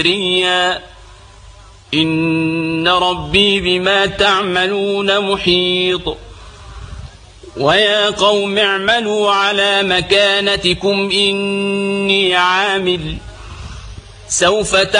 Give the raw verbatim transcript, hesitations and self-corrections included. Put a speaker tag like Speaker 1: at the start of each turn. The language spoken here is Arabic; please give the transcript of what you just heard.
Speaker 1: إن ربي بما تعملون محيط. ويا قوم اعملوا على مكانتكم إني عامل سوف تعلمون